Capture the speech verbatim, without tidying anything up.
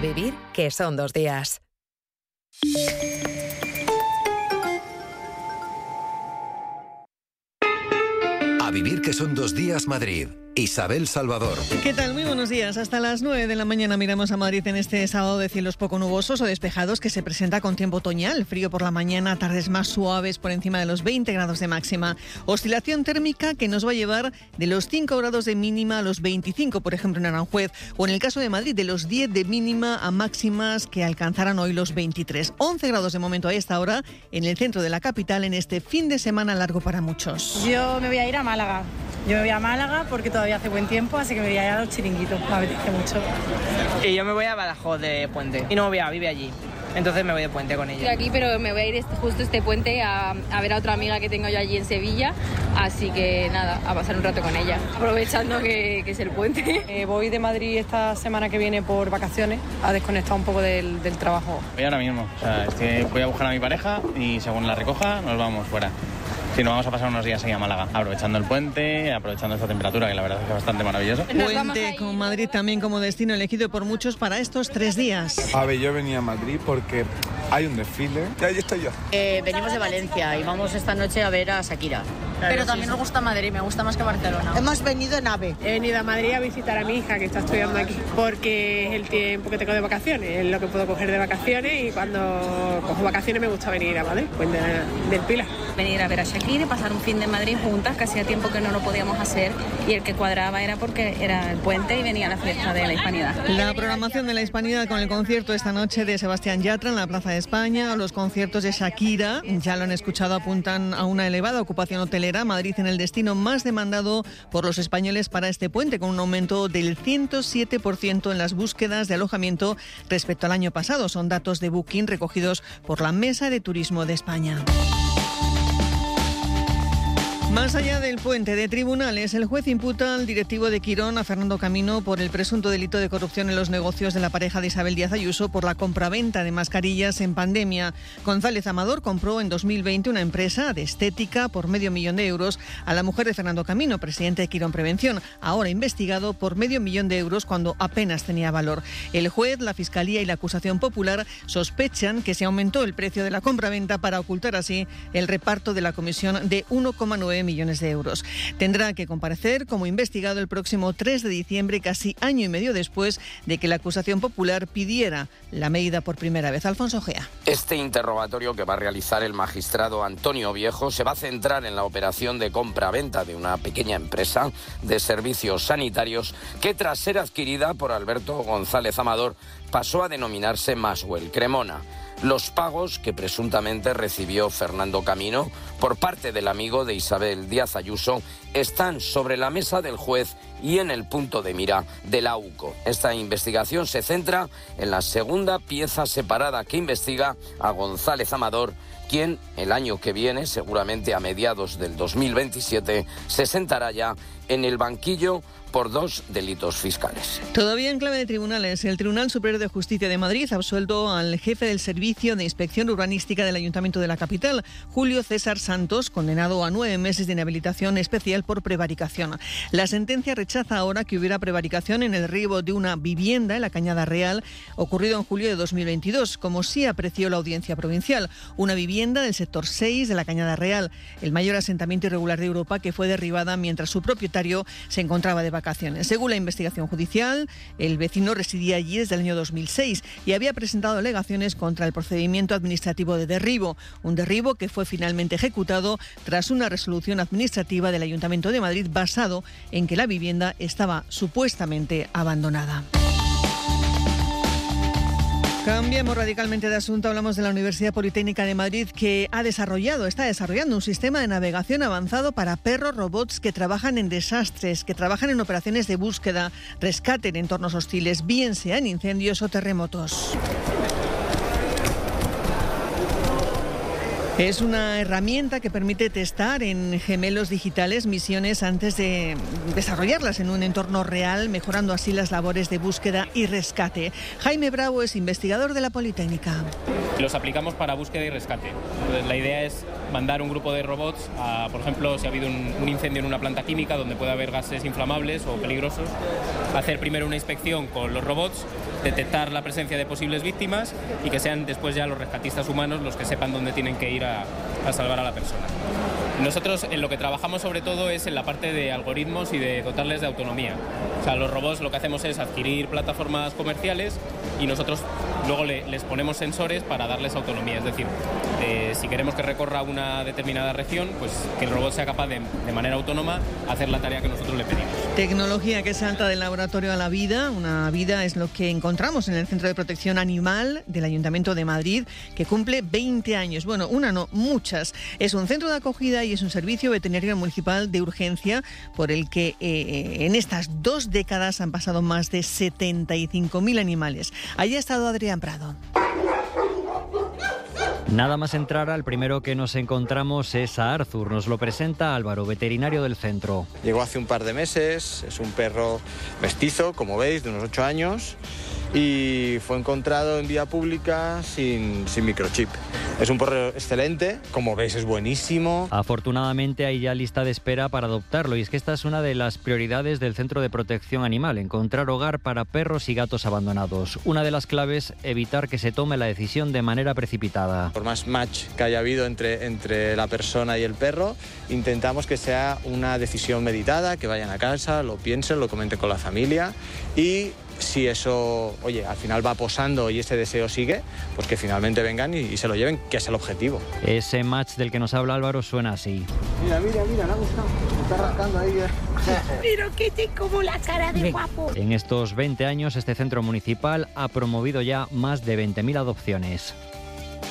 vivir que son dos días. A vivir que son dos días Madrid. Isabel Salvador. ¿Qué tal? Muy buenos días. Hasta las nueve de la mañana miramos a Madrid en este sábado de cielos poco nubosos o despejados que se presenta con tiempo otoñal. Frío por la mañana, tardes más suaves por encima de los veinte grados de máxima. Oscilación térmica que nos va a llevar de los cinco grados de mínima a los veinticinco, por ejemplo en Aranjuez. O en el caso de Madrid, de los diez de mínima a máximas que alcanzarán hoy los veintitrés. once grados de momento a esta hora en el centro de la capital en este fin de semana largo para muchos. Yo me voy a ir a Málaga. Yo me voy a Málaga porque todavía hace buen tiempo, así que me voy a ir a los chiringuitos, me apetece mucho. Y yo me voy a Badajoz de puente. Mi novia vive allí, entonces me voy de puente con ella. Estoy aquí, pero me voy a ir este, justo este puente a, a ver a otra amiga que tengo yo allí en Sevilla, así que nada, a pasar un rato con ella, aprovechando que, que es el puente. Eh, voy de Madrid esta semana que viene por vacaciones, a desconectar un poco del, del trabajo. Voy ahora mismo, o sea, estoy, voy a buscar a mi pareja y según la recoja nos vamos fuera. Si no, vamos a pasar unos días ahí a Málaga, aprovechando el puente, aprovechando esta temperatura, que la verdad es que es bastante maravilloso. Puente con Madrid también como destino elegido por muchos para estos tres días. A ver, yo venía a Madrid porque hay un desfile y ahí estoy yo. Eh, venimos de Valencia y vamos esta noche a ver a Shakira. Claro, pero también sí, nos gusta Madrid, me gusta más que Barcelona. Hemos venido en AVE. He venido a Madrid a visitar a mi hija que está estudiando aquí, porque es el tiempo que tengo de vacaciones, es lo que puedo coger de vacaciones y cuando cojo vacaciones me gusta venir a Madrid, pues de, del Pilar. Venir a ver a Shakira y pasar un fin de Madrid juntas, que hacía tiempo que no lo podíamos hacer y el que cuadraba era porque era el puente y venía la fiesta de la Hispanidad. La programación de la Hispanidad con el concierto esta noche de Sebastián Yatra en la Plaza de España, los conciertos de Shakira, ya lo han escuchado, apuntan a una elevada ocupación hotelera. Madrid en el destino más demandado por los españoles para este puente, con un aumento del ciento siete por ciento en las búsquedas de alojamiento respecto al año pasado. Son datos de Booking recogidos por la Mesa de Turismo de España. Más allá del puente de tribunales, el juez imputa al directivo de Quirón, a Fernando Camino, por el presunto delito de corrupción en los negocios de la pareja de Isabel Díaz Ayuso por la compraventa de mascarillas en pandemia. González Amador compró en dos mil veinte una empresa de estética por medio millón de euros a la mujer de Fernando Camino, presidente de Quirón Prevención, ahora investigado por medio millón de euros cuando apenas tenía valor. El juez, la Fiscalía y la acusación popular sospechan que se aumentó el precio de la compraventa para ocultar así el reparto de la comisión de uno coma nueve millones de euros. Tendrá que comparecer como investigado el próximo tres de diciembre, casi año y medio después de que la acusación popular pidiera la medida por primera vez. Alfonso Gea. Este interrogatorio que va a realizar el magistrado Antonio Viejo se va a centrar en la operación de compra-venta de una pequeña empresa de servicios sanitarios que, tras ser adquirida por Alberto González Amador, pasó a denominarse Maswell Cremona. Los pagos que presuntamente recibió Fernando Camino por parte del amigo de Isabel Díaz Ayuso están sobre la mesa del juez y en el punto de mira de la U C O. Esta investigación se centra en la segunda pieza separada que investiga a González Amador, quien el año que viene, seguramente a mediados del dos mil veintisiete, se sentará ya en el banquillo por dos delitos fiscales. Todavía en clave de tribunales, el Tribunal Superior de Justicia de Madrid ha absuelto al jefe del Servicio de Inspección Urbanística del Ayuntamiento de la capital, Julio César Santos, condenado a nueve meses de inhabilitación especial por prevaricación. La sentencia rechaza ahora que hubiera prevaricación en el derribo de una vivienda en la Cañada Real, ocurrido en julio de dos mil veintidós, como sí apreció la Audiencia Provincial. Una vivienda del sector seis de la Cañada Real, el mayor asentamiento irregular de Europa, que fue derribada mientras su propietario se encontraba de vacaciones. Según la investigación judicial, el vecino residía allí desde el año dos mil seis y había presentado alegaciones contra el procedimiento administrativo de derribo, un derribo que fue finalmente ejecutado tras una resolución administrativa del Ayuntamiento de Madrid basado en que la vivienda estaba supuestamente abandonada. Cambiamos radicalmente de asunto. Hablamos de la Universidad Politécnica de Madrid, que ha desarrollado, está desarrollando un sistema de navegación avanzado para perros robots que trabajan en desastres, que trabajan en operaciones de búsqueda, rescate en entornos hostiles, bien sean incendios o terremotos. Es una herramienta que permite testar en gemelos digitales misiones antes de desarrollarlas en un entorno real, mejorando así las labores de búsqueda y rescate. Jaime Bravo es investigador de la Politécnica. Los aplicamos para búsqueda y rescate. Entonces, la idea es mandar un grupo de robots a, por ejemplo, si ha habido un, un incendio en una planta química donde puede haber gases inflamables o peligrosos, hacer primero una inspección con los robots, detectar la presencia de posibles víctimas y que sean después ya los rescatistas humanos los que sepan dónde tienen que ir a, a salvar a la persona. Nosotros en lo que trabajamos sobre todo es en la parte de algoritmos y de dotarles de autonomía. O sea, los robots lo que hacemos es adquirir plataformas comerciales y nosotros luego le, les ponemos sensores para darles autonomía. Es decir, eh, si queremos que recorra una determinada región, pues que el robot sea capaz de, de manera autónoma hacer la tarea que nosotros le pedimos. Tecnología que salta del laboratorio a la vida. Una vida es lo que encontramos en el Centro de Protección Animal del Ayuntamiento de Madrid, que cumple veinte años. Bueno, una no, muchas. Es un centro de acogida y es un servicio veterinario municipal de urgencia por el que eh, en estas dos décadas han pasado más de setenta y cinco mil animales. Allí ha estado Adrián Prado. Nada más entrar, al primero que nos encontramos es a Arthur. Nos lo presenta Álvaro, veterinario del centro. Llegó hace un par de meses, es un perro mestizo, como veis, de unos ocho años, y fue encontrado en vía pública sin, sin microchip. Es un perro excelente, como veis es buenísimo. Afortunadamente hay ya lista de espera para adoptarlo, y es que esta es una de las prioridades del Centro de Protección Animal, encontrar hogar para perros y gatos abandonados. Una de las claves, evitar que se tome la decisión de manera precipitada. Por más match que haya habido entre, entre la persona y el perro, intentamos que sea una decisión meditada, que vayan a casa, lo piensen, lo comenten con la familia, y si eso, oye, al final va posando y ese deseo sigue, pues que finalmente vengan y, y se lo lleven, que es el objetivo. Ese match del que nos habla Álvaro suena así. Mira, mira, mira, me ha gustado. Me está rascando ahí. Pero que te como la cara de guapo. En estos veinte años, este centro municipal ha promovido ya más de veinte mil adopciones.